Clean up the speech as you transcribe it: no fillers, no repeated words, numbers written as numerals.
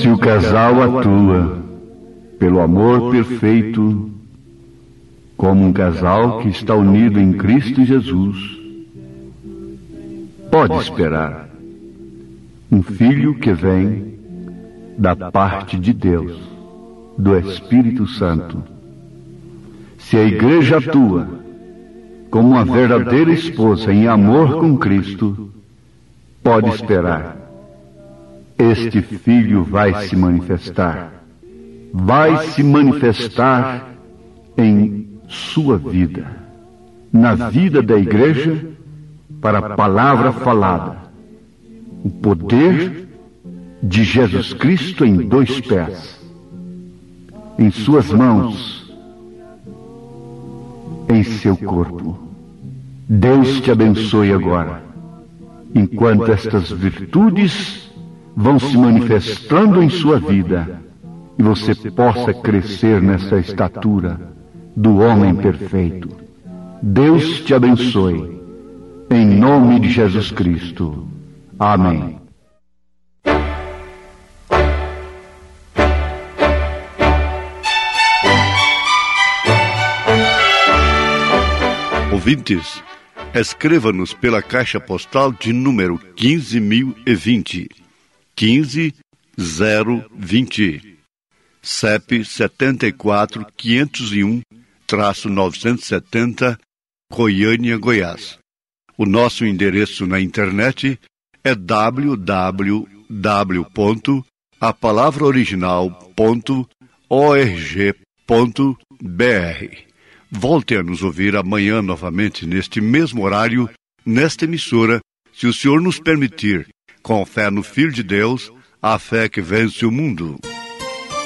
Se o casal atua pelo amor perfeito, como um casal que está unido em Cristo Jesus, pode esperar um filho que vem da parte de Deus, do Espírito Santo. Se a igreja atua como uma verdadeira esposa em amor com Cristo, pode esperar. Este filho vai se manifestar. Vai se manifestar em sua vida, na vida da igreja, para a palavra falada. O poder de Jesus Cristo em 2 pés, em suas mãos, em seu corpo. Deus te abençoe agora, enquanto estas virtudes vão se manifestando em sua vida, e você possa crescer nessa estatura do homem perfeito. Deus te abençoe, em nome de Jesus Cristo. Amém. Ouvintes, escreva-nos pela caixa postal de número 15.020, 15020, CEP 74.501-970, Goiânia, Goiás. O nosso endereço na internet é www.apalavraoriginal.org.br. Volte a nos ouvir amanhã novamente neste mesmo horário, nesta emissora, se o Senhor nos permitir, com fé no Filho de Deus, a fé que vence o mundo.